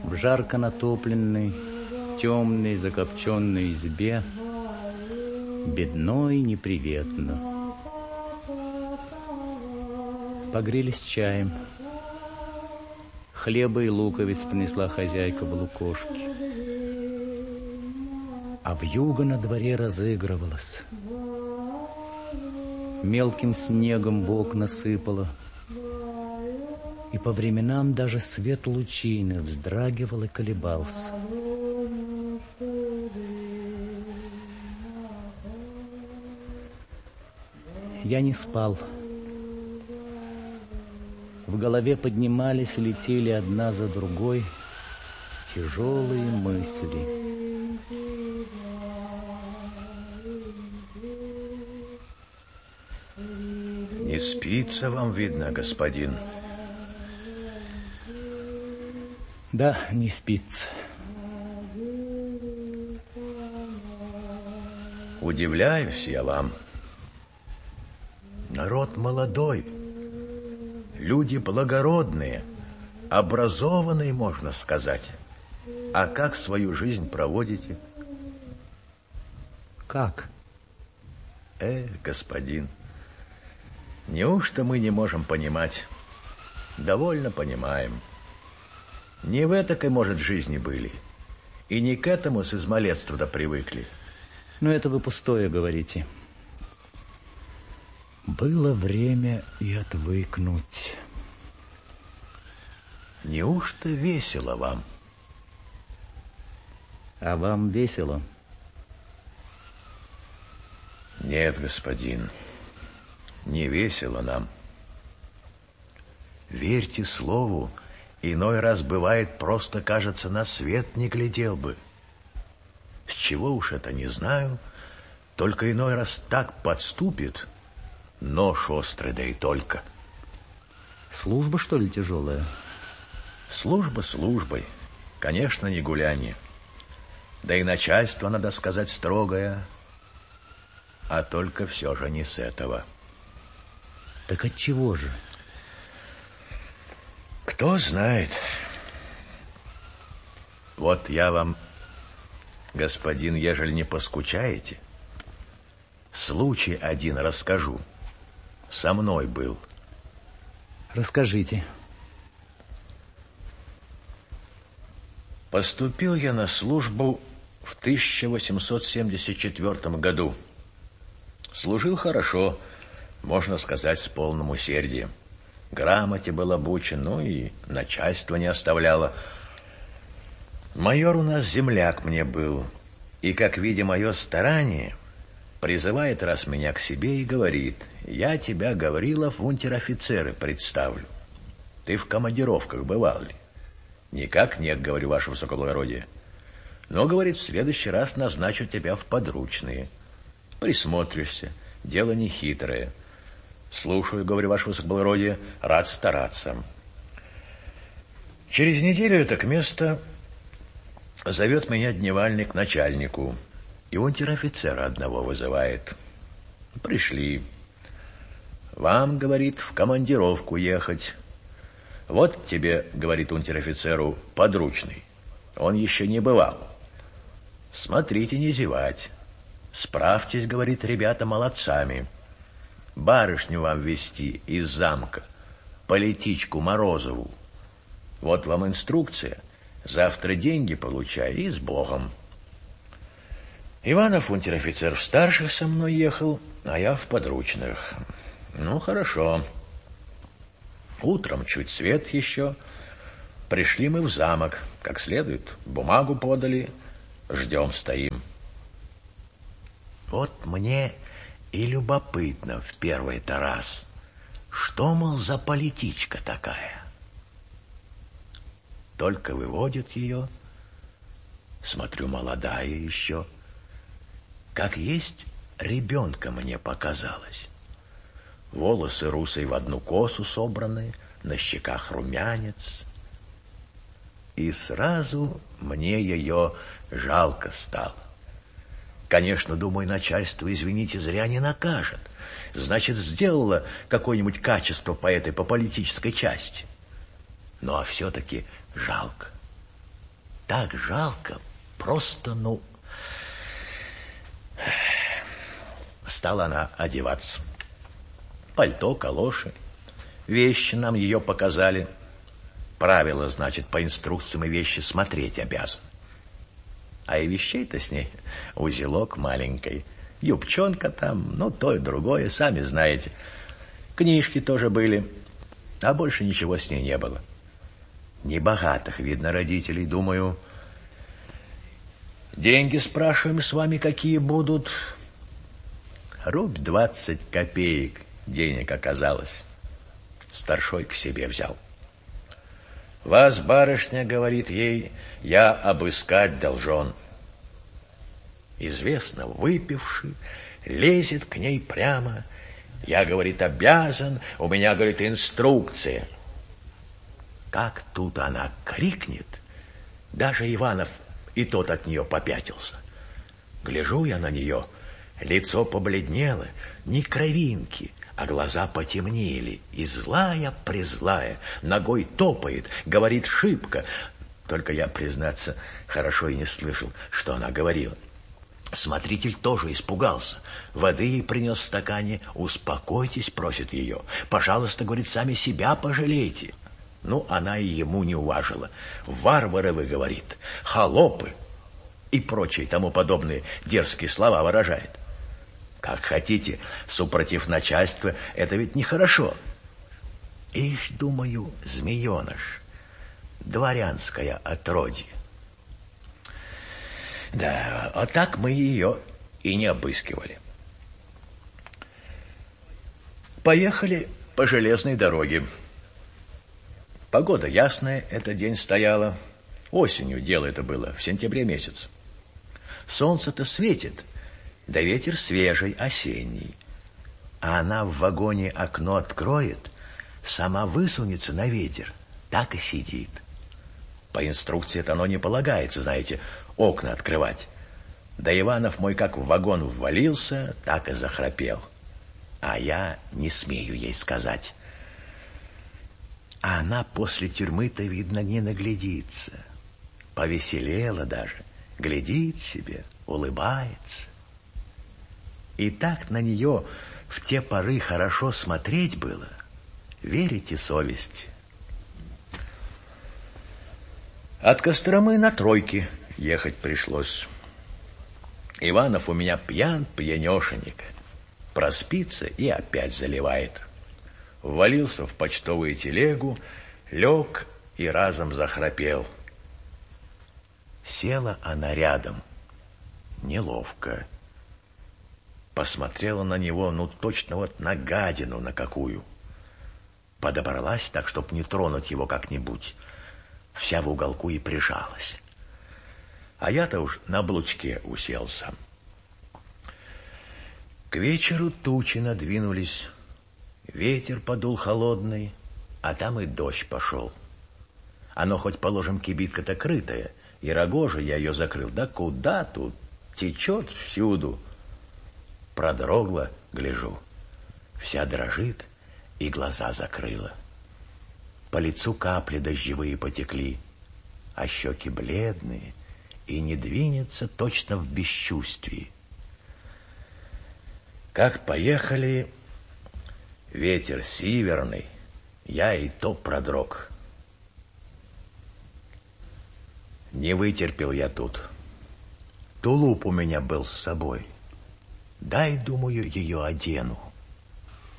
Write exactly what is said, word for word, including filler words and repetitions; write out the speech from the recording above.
В жарко натопленной, темной, закопченной избе бедно и неприветно. Погрелись чаем. Хлеба и луковиц принесла хозяйка в лукошке. А вьюга на дворе разыгрывалась. Мелким снегом в окна сыпало, и по временам даже свет лучины вздрагивал и колебался. Я не спал. В голове поднимались и летели одна за другой тяжелые мысли. Не спится вам, видно, господин? Да, не спится. Удивляюсь я вам. Народ молодой, люди благородные, образованные, можно сказать. А как свою жизнь проводите? Как? Э, господин, неужто мы не можем понимать? Довольно понимаем. Не в этакой, может, жизни были, и не к этому с измалетства-то привыкли. Но это вы пустое говорите. Было время и отвыкнуть. Неужто весело вам? А вам весело? Нет, господин, не весело нам. Верьте слову, иной раз бывает, просто, кажется, на свет не глядел бы. С чего уж это, не знаю, только иной раз так подступит, нож острый, да и только. Служба, что ли, тяжелая? Служба службой, конечно, не гулянье. Да и начальство, надо сказать, строгое. А только все же не с этого. Так от чего же? Кто знает. Вот я вам, господин, ежели не поскучаете, случай один расскажу. Со мной был. Расскажите. Поступил я на службу в тысяча восемьсот семьдесят четвёртом году. Служил хорошо, можно сказать, с полным усердием. Грамоте был обучен, ну и начальство не оставляло. Майор у нас земляк мне был, и, как видя мое старание, призывает раз меня к себе и говорит: я тебя, Гаврилов, в унтер-офицеры представлю. Ты в командировках бывал ли? Никак нет, говорю, ваше высокоблагородие. Но, говорит, в следующий раз назначу тебя в подручные. Присмотришься, дело нехитрое. Слушаю, говорю, ваше высокоблагородие, рад стараться. Через неделю это к месту зовет меня дневальный к начальнику, и унтер-офицера одного вызывает. Пришли. Вам, говорит, в командировку ехать. Вот тебе, говорит унтер-офицеру, подручный. Он еще не бывал. Смотрите, не зевать. Справьтесь, говорит, ребята, молодцами. Барышню вам везти из замка, политичку Морозову. Вот вам инструкция. Завтра деньги получай и с Богом. Иванов, унтер-офицер, в старших со мной ехал, а я в подручных. Ну, хорошо. Утром чуть свет еще. Пришли мы в замок, как следует, бумагу подали, ждем, стоим. Вот мне и любопытно в первый-то раз, что, мол, за политичка такая. Только выводят ее, смотрю, молодая еще, как есть ребенка мне показалось. Волосы русые в одну косу собраны, на щеках румянец. И сразу мне ее жалко стало. Конечно, думаю, начальство, извините, зря не накажет. Значит, сделало какое-нибудь качество по этой, по политической части. Ну, а все-таки жалко. так жалко, просто, ну... Стала она одеваться. Пальто, калоши, вещи нам ее показали. Правило, значит, по инструкциям и вещи смотреть обязан. А и вещей-то с ней узелок маленький. Юбчонка там, ну, то и другое, сами знаете. Книжки тоже были, а больше ничего с ней не было. Небогатых, видно, родителей, думаю. Деньги, спрашиваем, с вами какие будут? Рубь двадцать копеек денег оказалось. Старшой к себе взял. Вас, барышня, говорит ей, я обыскать должен. Известно, выпивший, лезет к ней прямо. Я, говорит, обязан, у меня, говорит, инструкция. Как тут она крикнет, даже Иванов и тот от нее попятился. Гляжу я на нее, лицо побледнело, ни кровинки, а глаза потемнели, и злая-презлая, ногой топает, говорит шибко. Только я, признаться, хорошо и не слышал, что она говорила. Смотритель тоже испугался. Воды ей принес в стакане. «Успокойтесь», просит ее. «Пожалуйста, — говорит, — сами себя пожалейте». Ну, она и ему не уважила. «Варвары вы, — говорит, — холопы» и прочие тому подобные дерзкие слова выражает. Как хотите, супротив начальства, это ведь нехорошо. Ишь, думаю, змееныш, дворянское отродье. Да, а так мы ее и не обыскивали. Поехали по железной дороге. Погода ясная, этот день стояла. Осенью дело это было, в сентябре месяц. Солнце-то светит, да ветер свежий, осенний. А она в вагоне окно откроет, сама высунется на ветер, так и сидит. По инструкции это оно не полагается, знаете, окна открывать. Да Иванов мой как в вагон ввалился, так и захрапел. А я не смею ей сказать. А она после тюрьмы-то, видно, не наглядится. Повеселела даже, глядит себе, улыбается. И так на нее в те поры хорошо смотреть было. Верите совести? От Костромы на Тройке ехать пришлось. Иванов у меня пьян, пьянешенек. Проспится и опять заливает. Ввалился в почтовую телегу, лег и разом захрапел. Села она рядом, неловко. Посмотрела на него, ну точно вот на гадину на какую. Подобралась так, чтоб не тронуть его как-нибудь. Вся в уголку и прижалась. А я-то уж на облучке уселся. К вечеру тучи надвинулись. Ветер подул холодный, а там и дождь пошел. Оно хоть, положим, кибитка-то крытая, и рогожа я ее закрыл. Да куда тут? Течет всюду. Продрогла, гляжу. Вся дрожит и глаза закрыла. По лицу капли дождевые потекли, а щеки бледные, и не двинется точно в бесчувствии. Как поехали, ветер северный, я и то продрог. Не вытерпел я тут. Тулуп у меня был с собой. Дай, думаю, ее одену.